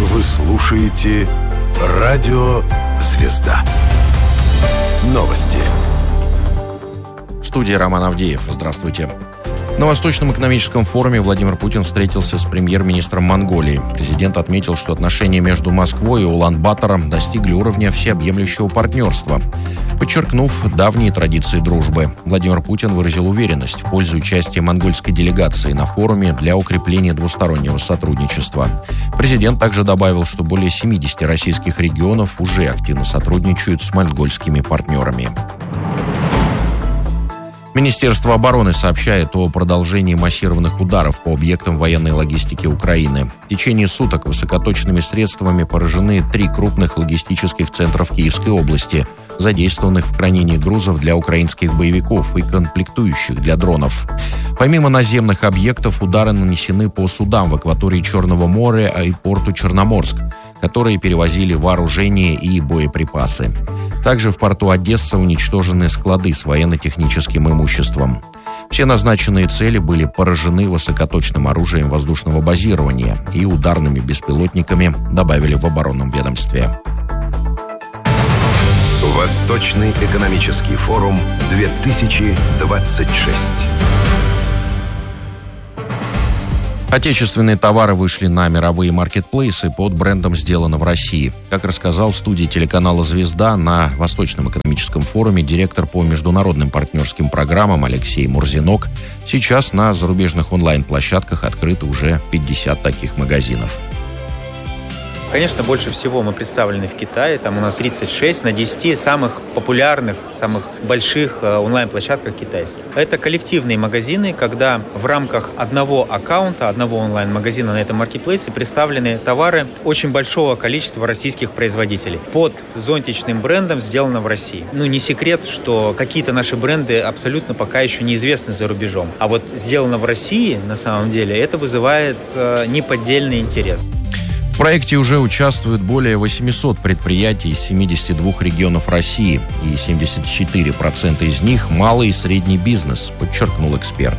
Вы слушаете «Радио Звезда». Новости. В студии Роман Авдеев. Здравствуйте. На Восточном экономическом форуме Владимир Путин встретился с премьер-министром Монголии. Президент отметил, что отношения между Москвой и Улан-Батором достигли уровня всеобъемлющего партнерства, подчеркнув давние традиции дружбы. Владимир Путин выразил уверенность в пользу участия монгольской делегации на форуме для укрепления двустороннего сотрудничества. Президент также добавил, что более 70 российских регионов уже активно сотрудничают с монгольскими партнерами. Министерство обороны сообщает о продолжении массированных ударов по объектам военной логистики Украины. В течение суток высокоточными средствами поражены 3 крупных логистических центра в Киевской области, задействованных в хранении грузов для украинских боевиков и комплектующих для дронов. Помимо наземных объектов, удары нанесены по судам в акватории Черного моря и порту Черноморск, которые перевозили вооружение и боеприпасы. Также в порту Одесса уничтожены склады с военно-техническим имуществом. Все назначенные цели были поражены высокоточным оружием воздушного базирования и ударными беспилотниками, добавили в оборонном ведомстве. Восточный экономический форум 2026. Отечественные товары вышли на мировые маркетплейсы под брендом «Сделано в России». Как рассказал в студии телеканала «Звезда» на Восточном экономическом форуме директор по международным партнерским программам Алексей Мурзинок, сейчас на зарубежных онлайн-площадках открыто уже 50 таких магазинов. Конечно, больше всего мы представлены в Китае. Там у нас 36 на 10 самых популярных, самых больших онлайн-площадках китайских. Это коллективные магазины, когда в рамках одного аккаунта, одного онлайн-магазина на этом маркетплейсе представлены товары очень большого количества российских производителей под зонтичным брендом «Сделано в России». Не секрет, что какие-то наши бренды абсолютно пока еще неизвестны за рубежом. А вот «Сделано в России» на самом деле это вызывает неподдельный интерес. В проекте уже участвуют более 800 предприятий из 72 регионов России, и 74% из них – малый и средний бизнес, подчеркнул эксперт.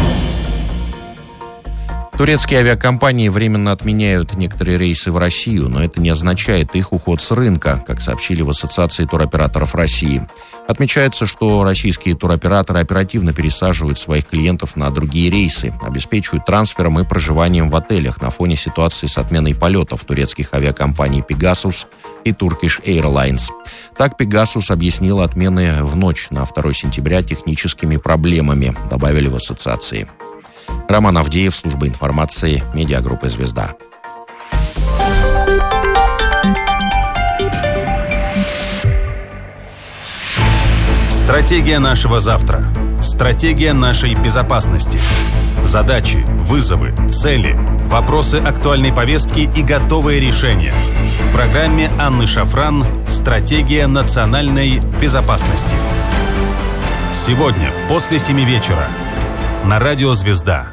Турецкие авиакомпании временно отменяют некоторые рейсы в Россию, но это не означает их уход с рынка, как сообщили в Ассоциации туроператоров России. Отмечается, что российские туроператоры оперативно пересаживают своих клиентов на другие рейсы, обеспечивают трансфером и проживанием в отелях на фоне ситуации с отменой полетов турецких авиакомпаний «Пегасус» и «Turkish Airlines». Так, «Пегасус» объяснила отмены в ночь на 2 сентября техническими проблемами, добавили в ассоциации. Роман Авдеев, служба информации, медиагруппы «Звезда». Стратегия нашего завтра. Стратегия нашей безопасности. Задачи, вызовы, цели, вопросы актуальной повестки и готовые решения. В программе Анны Шафран «Стратегия национальной безопасности». Сегодня после 7 вечера на радио «Звезда».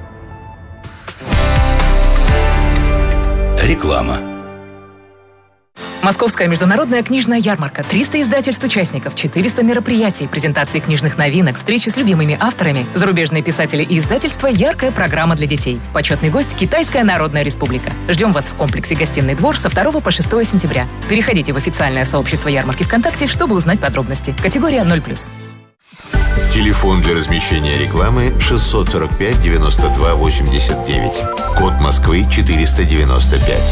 Реклама. Московская международная книжная ярмарка, 300 издательств-участников, 400 мероприятий, презентации книжных новинок, встречи с любимыми авторами, зарубежные писатели и издательства, яркая программа для детей. Почетный гость – Китайская Народная Республика. Ждем вас в комплексе «Гостиный двор» со 2 по 6 сентября. Переходите в официальное сообщество ярмарки ВКонтакте, чтобы узнать подробности. Категория 0+. Телефон для размещения рекламы 645 92 89. Код Москвы 495.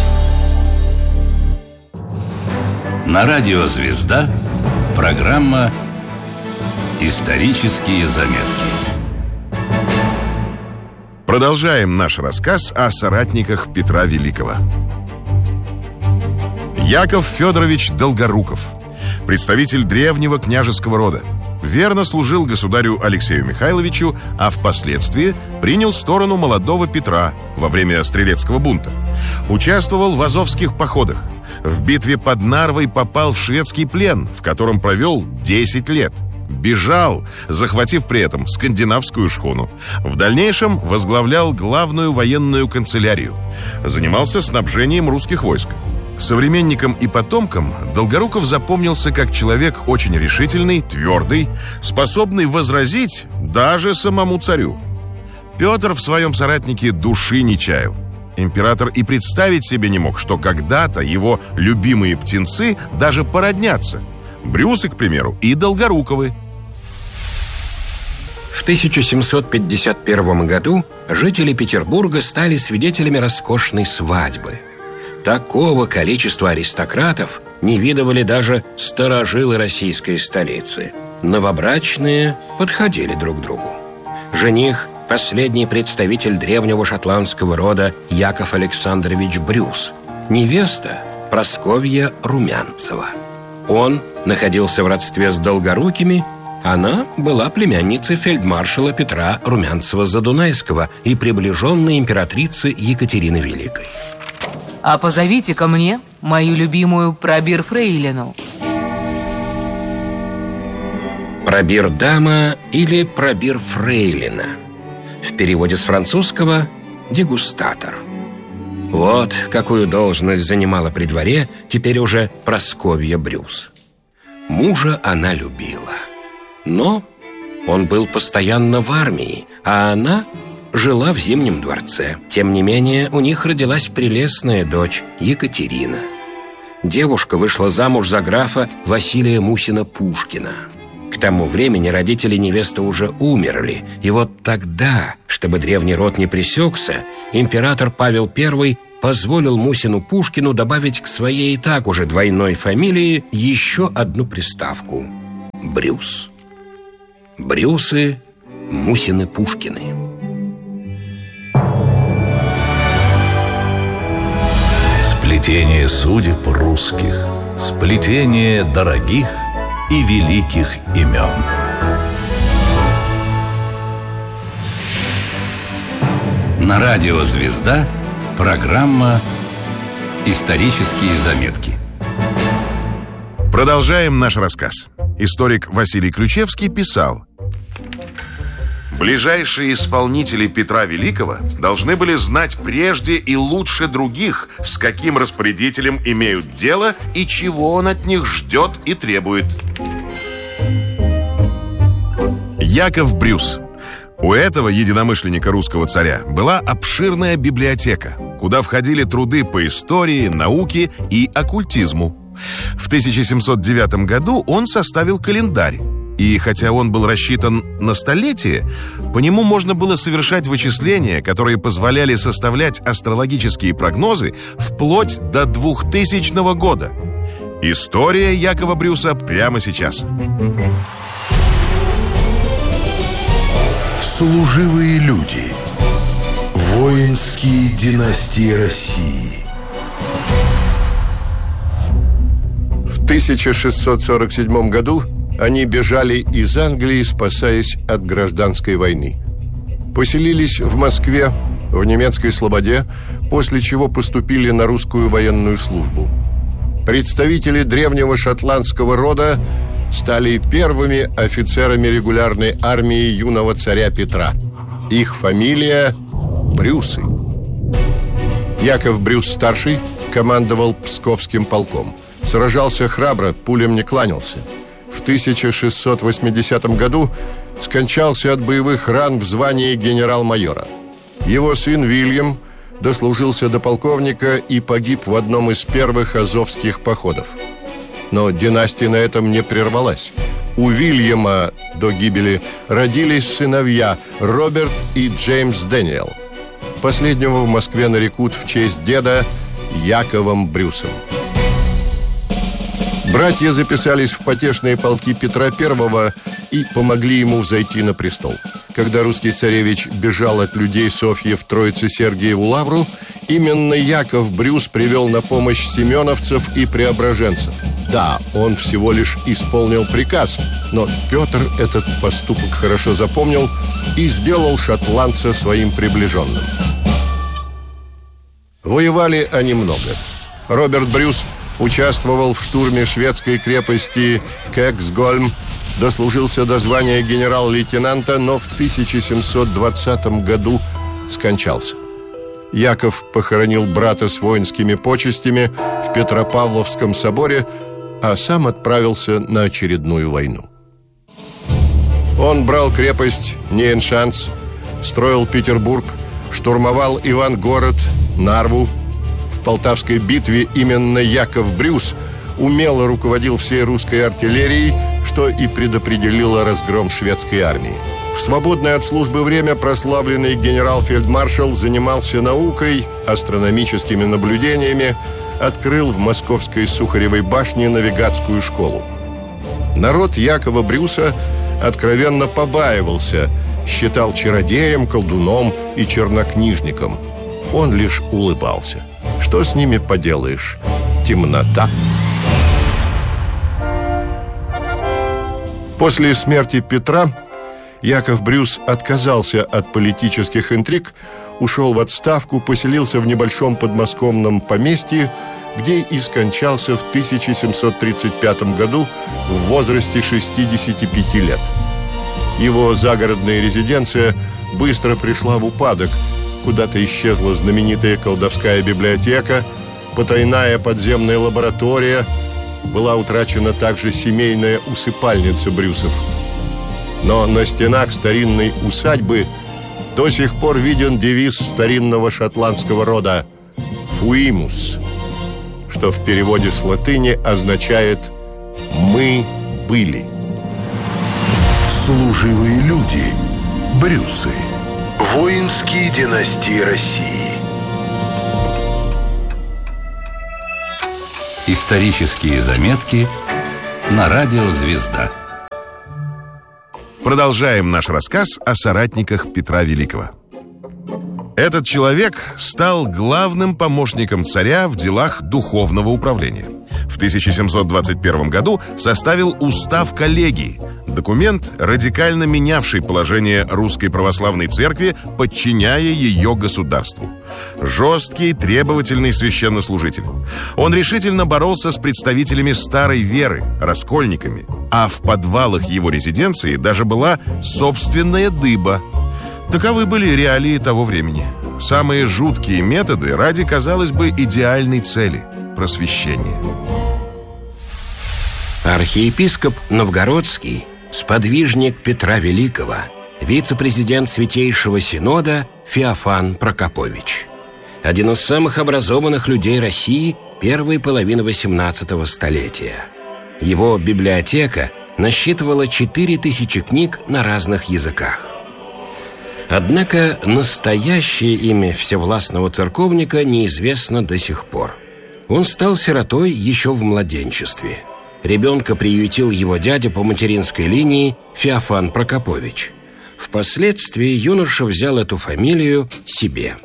На радио «Звезда» программа «Исторические заметки». Продолжаем наш рассказ о соратниках Петра Великого. Яков Федорович Долгоруков, представитель древнего княжеского рода, верно служил государю Алексею Михайловичу, а впоследствии принял сторону молодого Петра во время Стрелецкого бунта. Участвовал в азовских походах. В битве под Нарвой попал в шведский плен, в котором провел 10 лет. Бежал, захватив при этом скандинавскую шхуну. В дальнейшем возглавлял главную военную канцелярию. Занимался снабжением русских войск. Современникам и потомкам Долгоруков запомнился как человек очень решительный, твердый, способный возразить даже самому царю. Петр в своем соратнике души не чаял. Император и представить себе не мог, что когда-то его любимые птенцы даже породнятся. Брюсы, к примеру, и Долгоруковы. В 1751 году жители Петербурга стали свидетелями роскошной свадьбы. Такого количества аристократов не видывали даже старожилы российской столицы. Новобрачные подходили друг к другу. Жених – последний представитель древнего шотландского рода Яков Александрович Брюс. Невеста – Прасковья Румянцева. Он находился в родстве с Долгорукими. Она была племянницей фельдмаршала Петра Румянцева-Задунайского и приближенной императрицы Екатерины Великой. А позовите ко мне мою любимую пробир-фрейлину. Пробир-дама или пробир-фрейлина. В переводе с французского «дегустатор». Вот какую должность занимала при дворе теперь уже Прасковья Брюс. Мужа она любила, но он был постоянно в армии, а она жила в Зимнем дворце. Тем не менее, у них родилась прелестная дочь Екатерина. Девушка вышла замуж за графа Василия Мусина-Пушкина. К тому времени родители невесты уже умерли, и вот тогда, чтобы древний род не пресекся, император Павел I позволил Мусину-Пушкину добавить к своей и так уже двойной фамилии еще одну приставку – Брюс. Брюсы, Мусины-Пушкины. Сплетение судеб русских, сплетение дорогих и великих имен. На радио «Звезда» программа «Исторические заметки». Продолжаем наш рассказ. Историк Василий Ключевский писал: ближайшие исполнители Петра Великого должны были знать прежде и лучше других, с каким распорядителем имеют дело и чего он от них ждет и требует. Яков Брюс. У этого единомышленника русского царя была обширная библиотека, куда входили труды по истории, науке и оккультизму. В 1709 году он составил календарь. И хотя он был рассчитан на столетие, по нему можно было совершать вычисления, которые позволяли составлять астрологические прогнозы вплоть до 2000 года. История Якова Брюса прямо сейчас. Служивые люди. Воинские династии России. В 1647 году они бежали из Англии, спасаясь от гражданской войны. Поселились в Москве, в немецкой Слободе, после чего поступили на русскую военную службу. Представители древнего шотландского рода стали первыми офицерами регулярной армии юного царя Петра. Их фамилия – Брюсы. Яков Брюс-старший командовал Псковским полком. Сражался храбро, пулям не кланялся. В 1680 году скончался от боевых ран в звании генерал-майора. Его сын Вильям дослужился до полковника и погиб в одном из первых азовских походов. Но династия на этом не прервалась. У Вильяма до гибели родились сыновья Роберт и Джеймс Дэниел. Последнего в Москве нарекут в честь деда Яковом Брюсом. Братья записались в потешные полки Петра I и помогли ему взойти на престол. Когда русский царевич бежал от людей Софьи в Троице-Сергиеву лавру, именно Яков Брюс привел на помощь семеновцев и преображенцев. Да, он всего лишь исполнил приказ, но Петр этот поступок хорошо запомнил и сделал шотландца своим приближенным. Воевали они много. Роберт Брюс участвовал в штурме шведской крепости Кексгольм, дослужился до звания генерал-лейтенанта, но в 1720 году скончался. Яков похоронил брата с воинскими почестями в Петропавловском соборе, а сам отправился на очередную войну. Он брал крепость Нейншанс, строил Петербург, штурмовал Ивангород Нарву. В Полтавской битве именно Яков Брюс умело руководил всей русской артиллерией, что и предопределило разгром шведской армии. В свободное от службы время прославленный генерал-фельдмаршал занимался наукой, астрономическими наблюдениями, открыл в московской Сухаревой башне навигатскую школу. Народ Якова Брюса откровенно побаивался, считал чародеем, колдуном и чернокнижником. Он лишь улыбался. Что с ними поделаешь? Темнота. После смерти Петра Яков Брюс отказался от политических интриг, ушел в отставку, поселился в небольшом подмосковном поместье, где и скончался в 1735 году в возрасте 65 лет. Его загородная резиденция быстро пришла в упадок. Куда-то исчезла знаменитая колдовская библиотека, потайная подземная лаборатория, была утрачена также семейная усыпальница Брюсов. Но на стенах старинной усадьбы до сих пор виден девиз старинного шотландского рода «Fuimus», что в переводе с латыни означает «мы были». Служивые люди. Брюсы. Воинские династии России. Исторические заметки на радио «Звезда». Продолжаем наш рассказ о соратниках Петра Великого. Этот человек стал главным помощником царя в делах духовного управления. В 1721 году составил устав коллегии, документ, радикально менявший положение Русской Православной Церкви, подчиняя ее государству. Жесткий, требовательный священнослужитель. Он решительно боролся с представителями старой веры, раскольниками, а в подвалах его резиденции даже была собственная дыба. Таковы были реалии того времени. Самые жуткие методы ради, казалось бы, идеальной цели – просвещения. Архиепископ Новгородский, сподвижник Петра Великого, вице-президент Святейшего Синода Феофан Прокопович. Один из самых образованных людей России первой половины XVIII столетия. Его библиотека насчитывала 4000 книг на разных языках. Однако настоящее имя всевластного церковника неизвестно до сих пор. Он стал сиротой еще в младенчестве. Ребенка приютил его дядя по материнской линии Феофан Прокопович. Впоследствии юноша взял эту фамилию себе.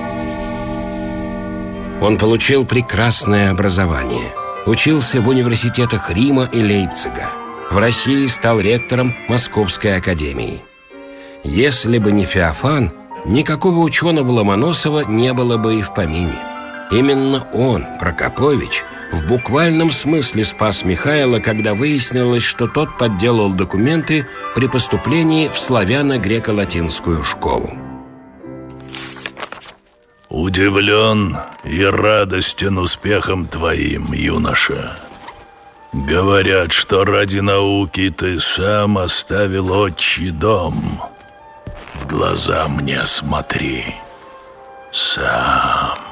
Он получил прекрасное образование. Учился в университетах Рима и Лейпцига. В России стал ректором Московской академии. Если бы не Феофан, никакого ученого Ломоносова не было бы и в помине. Именно он, Прокопович, в буквальном смысле спас Михаила, когда выяснилось, что тот подделал документы при поступлении в славяно-греко-латинскую школу. Удивлен и радостен успехом твоим, юноша. Говорят, что ради науки ты сам оставил отчий дом. В глаза мне смотри. Сам.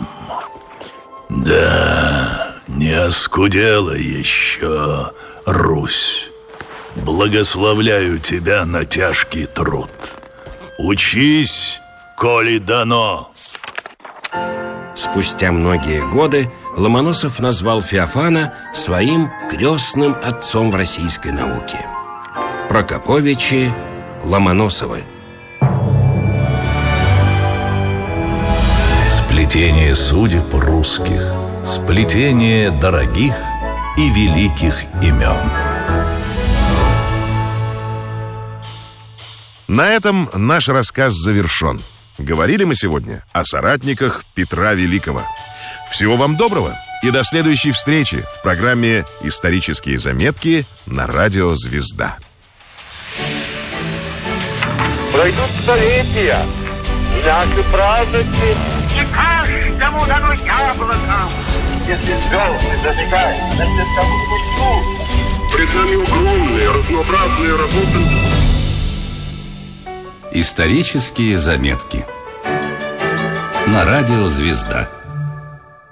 Да, не оскудела еще Русь. Благословляю тебя на тяжкий труд. Учись, коли дано. Спустя многие годы Ломоносов назвал Феофана своим крестным отцом в российской науке. Прокоповичи Ломоносовы. Сплетение судеб русских, сплетение дорогих и великих имен. На этом наш рассказ завершен. Говорили мы сегодня о соратниках Петра Великого. Всего вам доброго и до следующей встречи в программе «Исторические заметки» на радио «Звезда». Пройдут столетия, наши праздники, и каждому дано яблоко. Если звезды зажигают, значит, кому-нибудь тут. Пред нами огромные, разнообразные работы. Исторические заметки на радио «Звезда».